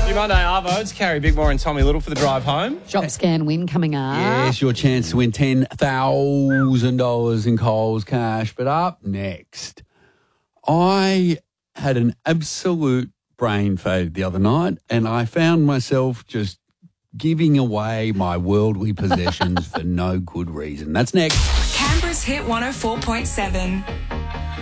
Your Monday Arvo, Carrie Bigmore and Tommy Little for the drive home. Shop scan win coming up. Yes, your chance to win $10,000 in Coles cash. But up next, I had an absolute brain fade the other night, and I found myself just giving away my worldly possessions for no good reason. That's next. Canberra's Hit 104.7.